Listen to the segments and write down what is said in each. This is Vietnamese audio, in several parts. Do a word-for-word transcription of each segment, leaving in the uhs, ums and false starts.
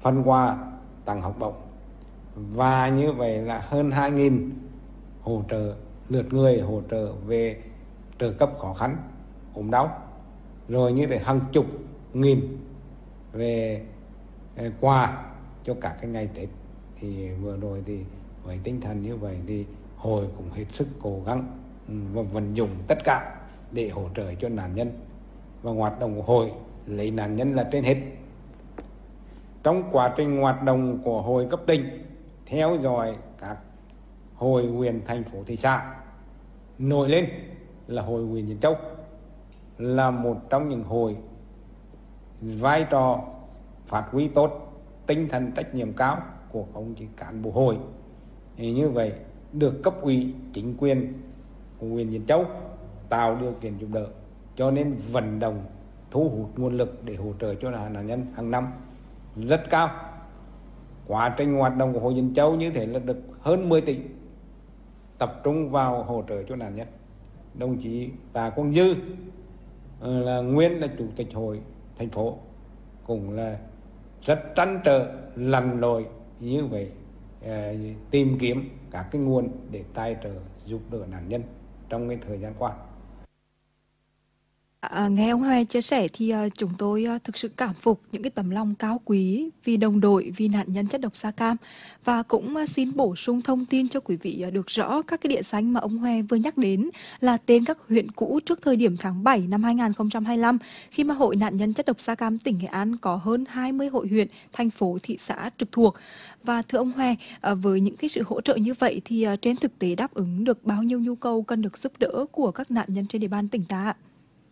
phần quà tặng học bổng, và như vậy là hơn hai nghìn hỗ trợ lượt người hỗ trợ về trợ cấp khó khăn ốm đau, rồi như thế hàng chục nghìn về quà cho các cái ngày Tết. Thì vừa rồi thì với tinh thần như vậy thì hội cũng hết sức cố gắng và vận dụng tất cả để hỗ trợ cho nạn nhân, và hoạt động của hội lấy nạn nhân là trên hết. Trong quá trình hoạt động của hội cấp tỉnh, theo dõi các hội huyện, thành phố, thị xã, nổi lên là hội huyện Diễn Châu là một trong những hội vai trò phát huy tốt tinh thần trách nhiệm cao của ông chỉ cán bộ hội. Thì như vậy được cấp ủy chính quyền của huyện Diễn Châu tạo điều kiện giúp đỡ, cho nên vận động thu hút nguồn lực để hỗ trợ cho nạn nhân hàng năm rất cao. Quá trình hoạt động của hội Diễn Châu như thế là được hơn mười tỷ tập trung vào hỗ trợ cho nạn nhân. Đồng chí Tạ Quang Dư là nguyên là chủ tịch hội thành phố cũng là rất trăn trở lặn lội như vậy, tìm kiếm các cái nguồn để tài trợ giúp đỡ nạn nhân trong cái thời gian qua. À, nghe ông Hoè chia sẻ thì uh, chúng tôi uh, thực sự cảm phục những cái tấm lòng cao quý vì đồng đội, vì nạn nhân chất độc da cam, và cũng uh, xin bổ sung thông tin cho quý vị uh, được rõ các cái địa danh mà ông Hoè vừa nhắc đến là tên các huyện cũ trước thời điểm tháng bảy năm hai nghìn không trăm hai mươi lăm, khi mà Hội Nạn nhân chất độc da cam tỉnh Nghệ An có hơn hai mươi hội huyện, thành phố, thị xã trực thuộc. Và thưa ông Hoè, uh, với những cái sự hỗ trợ như vậy thì uh, trên thực tế đáp ứng được bao nhiêu nhu cầu cần được giúp đỡ của các nạn nhân trên địa bàn tỉnh ta ạ?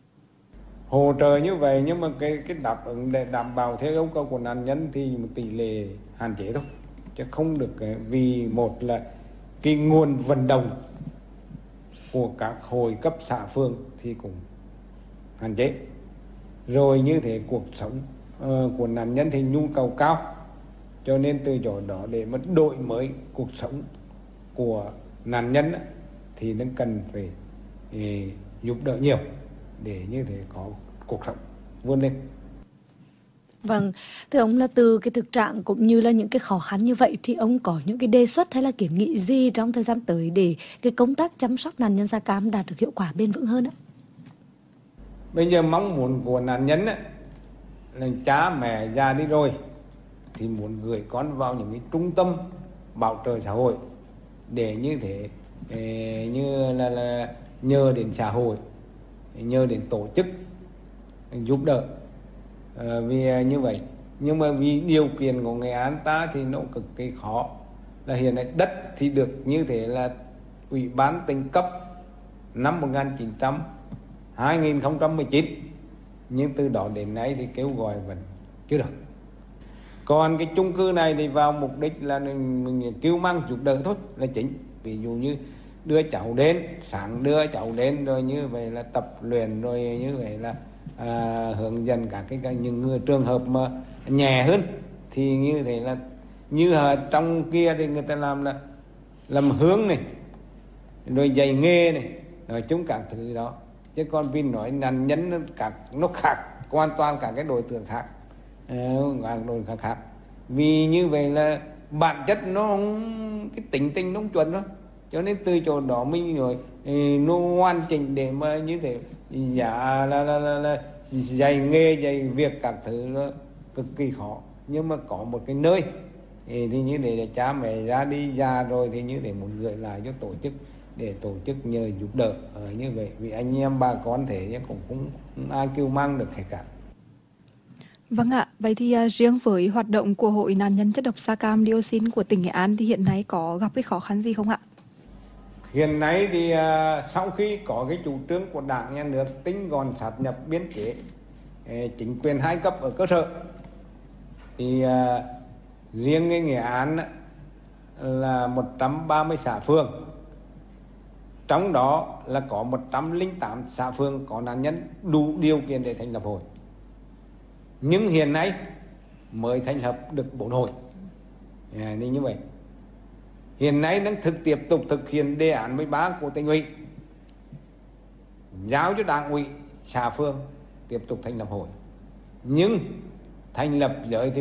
Hỗ trợ như vậy nhưng mà cái cái đáp ứng để đảm bảo theo yêu cầu của nạn nhân thì một tỷ lệ hạn chế thôi, chứ không được, vì một là cái nguồn vận động của các hội cấp xã phường thì cũng hạn chế, rồi như thế cuộc sống uh, của nạn nhân thì nhu cầu cao, cho nên từ chỗ đó để mà đổi mới cuộc sống của nạn nhân thì nó cần phải eh, giúp đỡ nhiều để như thế có cuộc sống vươn lên. Vâng, thưa ông, là từ cái thực trạng cũng như là những cái khó khăn như vậy thì ông có những cái đề xuất hay là kiến nghị gì trong thời gian tới để cái công tác chăm sóc nạn nhân da cam đạt được hiệu quả bền vững hơn ạ? Bây giờ mong muốn của nạn nhân á, là cha mẹ già đi rồi thì muốn gửi con vào những cái trung tâm bảo trợ xã hội để như thế như là, là nhờ đến xã hội, nhờ đến tổ chức giúp đỡ, à, vì như vậy. Nhưng mà vì điều kiện của Nghệ An ta thì nó cực kỳ khó, là hiện nay đất thì được như thế là ủy ban tỉnh cấp năm một nghìn chín trăm hai nghìn không trăm mười chín, nhưng từ đó đến nay thì kêu gọi vẫn chưa được. Còn cái chung cư này thì vào mục đích là mình, mình kêu mang giúp đỡ thôi là chính. Ví dụ như đưa cháu đến, sáng đưa cháu đến rồi như vậy là tập luyện, rồi như vậy là à, hướng dẫn các cái những người trường hợp mà nhẹ hơn thì như thế là như ở trong kia thì người ta làm là làm hướng này, rồi dạy nghề này, nói chung các thứ đó. Chứ còn vì nói nạn nhân nó, các, nó khác hoàn toàn cả cái đối tượng khác, các đối tượng khác. Vì như vậy là bản chất nó không, cái tính tình nó không chuẩn đó, cho nên từ chỗ đó mình rồi nó hoàn chỉnh để mà như thế giả là, là, là, là dạy nghề, dạy việc các thứ nó cực kỳ khó. Nhưng mà có một cái nơi thì, thì như thế để cha mẹ ra đi già rồi thì như thế muốn gửi lại cho tổ chức để tổ chức nhờ giúp đỡ ở như vậy, vì anh em bà con thế chứ cũng không, không ai kêu mang được hết cả. Vâng ạ, vậy thì uh, riêng với hoạt động của Hội Nạn nhân chất độc da cam dioxin của tỉnh Nghệ An thì hiện nay có gặp cái khó khăn gì không ạ? Hiện nay thì uh, sau khi có cái chủ trương của Đảng, Nhà nước tinh gọn sát nhập biên chế, eh, chính quyền hai cấp ở cơ sở, thì uh, riêng cái Nghệ An là một trăm ba mươi xã phường, trong đó là có một trăm lẻ tám xã phường có nạn nhân đủ điều kiện để thành lập hội. Nhưng hiện nay mới thành lập được bốn hội, à, như vậy. Hiện nay đang thực tiếp tục thực hiện đề án mười ba của tỉnh ủy, giao cho đảng ủy xã phường tiếp tục thành lập hội. Nhưng thành lập giới thì